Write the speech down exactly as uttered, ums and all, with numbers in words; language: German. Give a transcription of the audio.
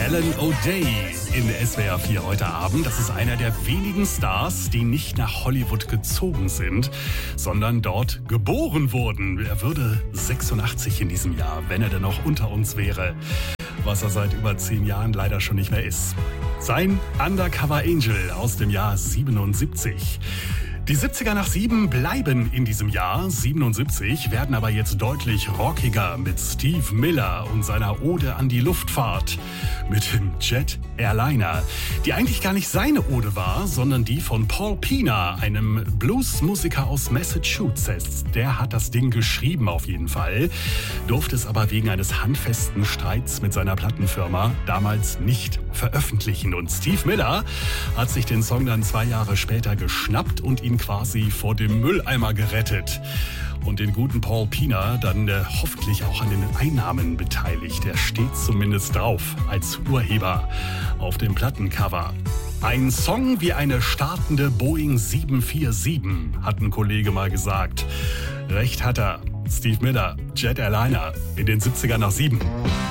Alan O'Day in S W R vier heute Abend. Das ist einer der wenigen Stars, die nicht nach Hollywood gezogen sind, sondern dort geboren wurden. Er würde sechsundachtzig in diesem Jahr, wenn er denn noch unter uns wäre, was er seit über zehn Jahren leider schon nicht mehr ist. Sein Undercover Angel aus dem Jahr siebenundsiebzig. Die siebziger nach sieben bleiben in diesem Jahr siebenundsiebzig, werden aber jetzt deutlich rockiger mit Steve Miller und seiner Ode an die Luftfahrt, mit dem Jet Airliner, die eigentlich gar nicht seine Ode war, sondern die von Paul Pina, einem Bluesmusiker aus Massachusetts. Der hat das Ding geschrieben auf jeden Fall, durfte es aber wegen eines handfesten Streits mit seiner Plattenfirma damals nicht veröffentlichen. Und Steve Miller hat sich den Song dann zwei Jahre später geschnappt und ihn quasi vor dem Mülleimer gerettet. Und den guten Paul Pina dann äh, hoffentlich auch an den Einnahmen beteiligt. Er steht zumindest drauf als Urheber auf dem Plattencover. Ein Song wie eine startende Boeing sieben vier sieben, hat ein Kollege mal gesagt. Recht hat er. Steve Miller, Jet Airliner in den siebziger nach sieben.